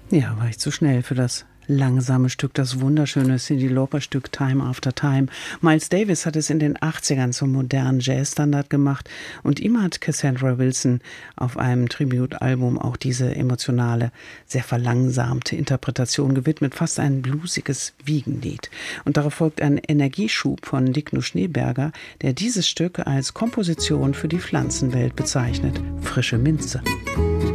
Ja, war ich zu schnell für das langsame Stück, das wunderschöne Cyndi Lauper-Stück Time After Time. Miles Davis hat es in den 80ern zum modernen Jazzstandard gemacht und ihm hat Cassandra Wilson auf einem Tributalbum auch diese emotionale, sehr verlangsamte Interpretation gewidmet, fast ein bluesiges Wiegenlied. Und darauf folgt ein Energieschub von Digno Schneeberger, der dieses Stück als Komposition für die Pflanzenwelt bezeichnet. Frische Minze.